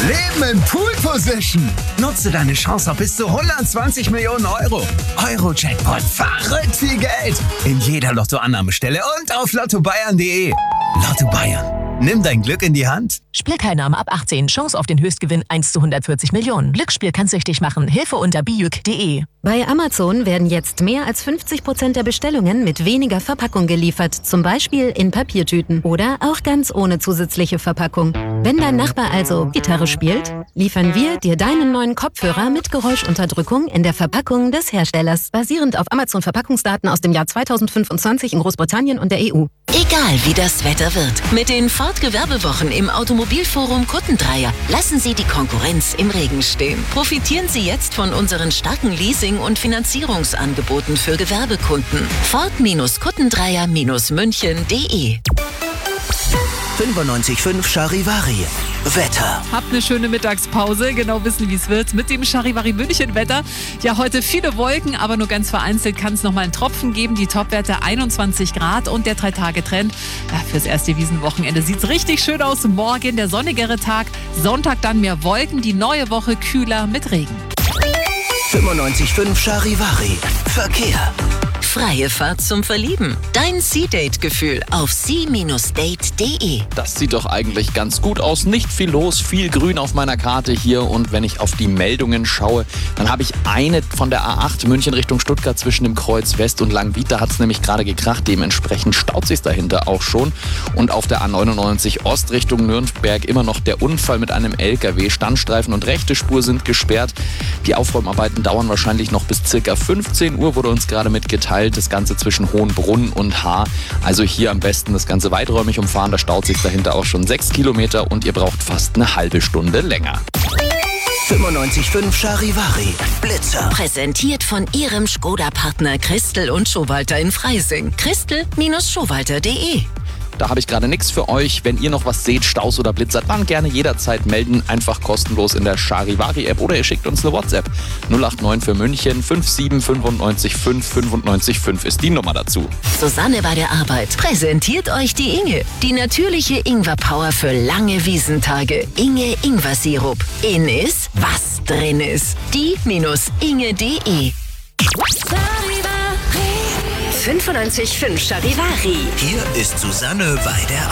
Leben in Pool Position. Nutze deine Chance auf bis zu 120 Millionen Euro. Euro-Jackpot, verrückt viel Geld. In jeder Lottoannahmestelle und auf lottobayern.de. Lotto Bayern. Nimm dein Glück in die Hand. Spielteilnahme ab 18. Chance auf den Höchstgewinn 1 zu 140 Millionen. Glücksspiel kann süchtig machen. Hilfe unter bijuk.de. Bei Amazon werden jetzt mehr als 50% der Bestellungen mit weniger Verpackung geliefert. Zum Beispiel in Papiertüten oder auch ganz ohne zusätzliche Verpackung. Wenn dein Nachbar also Gitarre spielt, liefern wir dir deinen neuen Kopfhörer mit Geräuschunterdrückung in der Verpackung des Herstellers. Basierend auf Amazon-Verpackungsdaten aus dem Jahr 2025 in Großbritannien und der EU. Egal wie das Wetter wird, mit den Ford-Gewerbewochen im Automobilforum Kuttendreier lassen Sie die Konkurrenz im Regen stehen. Profitieren Sie jetzt von unseren starken Leasing- und Finanzierungsangeboten für Gewerbekunden. Ford-Kuttendreier-München.de 95.5 Charivari. Wetter. Habt eine schöne Mittagspause, genau wissen, wie es wird mit dem Charivari München Wetter. Ja, heute viele Wolken, aber nur ganz vereinzelt kann es nochmal einen Tropfen geben. Die Topwerte 21 Grad und der 3-Tage-Trend. Ja, fürs erste Wiesenwochenende sieht es richtig schön aus. Morgen der sonnigere Tag, Sonntag dann mehr Wolken, die neue Woche kühler mit Regen. 95.5 Charivari. Verkehr. Freie Fahrt zum Verlieben. Dein Sea-Date-Gefühl auf sea-date.de. Das sieht doch eigentlich ganz gut aus. Nicht viel los, viel Grün auf meiner Karte hier. Und wenn ich auf die Meldungen schaue, dann habe ich eine von der A8 München Richtung Stuttgart zwischen dem Kreuz West und Langwied. Da hat es nämlich gerade gekracht. Dementsprechend staut sich dahinter auch schon. Und auf der A99 Ost Richtung Nürnberg immer noch der Unfall mit einem LKW. Standstreifen und rechte Spur sind gesperrt. Die Aufräumarbeiten dauern wahrscheinlich noch bis circa 15 Uhr, wurde uns gerade mitgeteilt. Das Ganze zwischen Hohenbrunn und Haar. Also hier am besten das Ganze weiträumig umfahren. Da staut sich dahinter auch schon 6 Kilometer und ihr braucht fast eine halbe Stunde länger. 95.5 Charivari. Blitzer. Präsentiert von Ihrem Skoda-Partner Christel und Schowalter in Freising. Christel-Schowalter.de. Da habe ich gerade nichts für euch. Wenn ihr noch was seht, Staus oder Blitzer, dann gerne jederzeit melden. Einfach kostenlos in der Charivari-App oder ihr schickt uns eine WhatsApp. 089 für München 57 95 5 ist die Nummer dazu. Susanne bei der Arbeit präsentiert euch die Inge. Die natürliche Ingwer-Power für lange Wiesentage. Inge Ingwer-Sirup. In ist, was drin ist. Die-inge.de 95.5 Charivari. Hier ist Susanne bei der